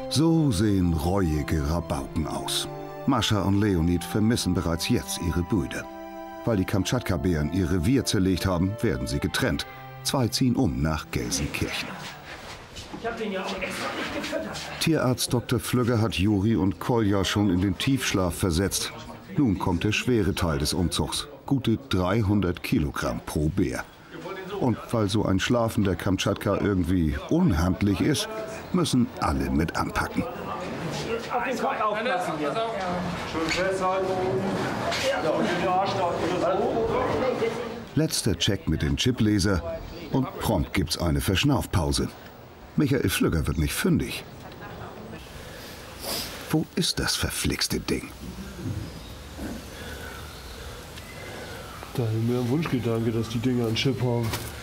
So sehen reuige Rabauken aus. Mascha und Leonid vermissen bereits jetzt ihre Brüder. Weil die Kamtschatka-Bären ihr Revier zerlegt haben, werden sie getrennt. 2 ziehen um nach Gelsenkirchen. Ich hab den ja auch extra nicht gefüttert. Tierarzt Dr. Flügger hat Juri und Kolja schon in den Tiefschlaf versetzt. Nun kommt der schwere Teil des Umzugs. Gute 300 Kilogramm pro Bär. Und weil so ein schlafender Kamtschatka irgendwie unhandlich ist, müssen alle mit anpacken. Auf den Kopf aufpassen hier. Schön festhalten. Ja, und den Arsch da. Letzter Check mit dem Chipleser und prompt gibt's eine Verschnaufpause. Michael Flügger wird nicht fündig. Wo ist das verflixte Ding? Da ist mir ein Wunschgedanke, dass die Dinger einen Chip haben.